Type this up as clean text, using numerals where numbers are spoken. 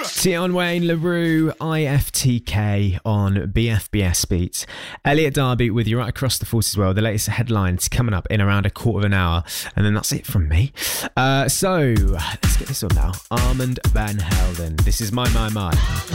Tion Wayne LaRue, IFTK on BFBS Beats. Elliot Darby with you right across the 40s as well. The latest headlines coming up in around a quarter of an hour. And then that's it from me. So, let's get this on now. Armand Van Helden. This is My.